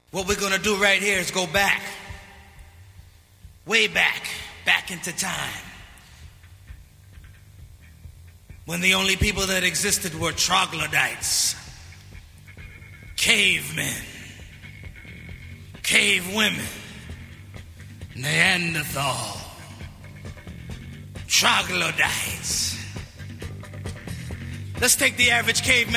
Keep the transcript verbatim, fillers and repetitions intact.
What we're gonna do right here is go back, way back, back into time, when the only people that existed were troglodytes, cavemen, cave women, Neanderthal, troglodytes. Let's take the average caveman